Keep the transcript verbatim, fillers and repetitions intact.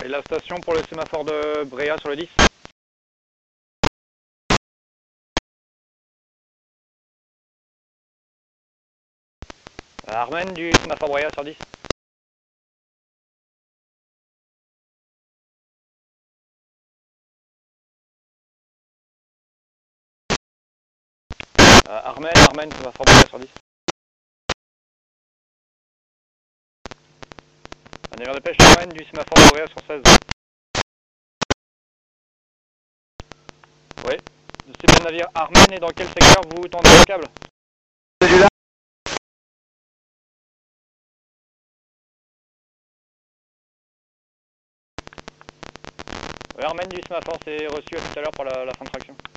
Et la station pour le sémaphore de Bréa sur le dix. Armen du sémaphore Bréa sur dix. Euh, Armen, Armen, sémaphore Bréa sur dix. Un navire de pêche Armen du sémaphore de Bréa sur seize. Oui. C'est bien le navire Armen et dans quel secteur vous tendez le câble? Celui-là. Oui, Armen du sémaphore, c'est reçu à tout à l'heure pour la, la fin de traction.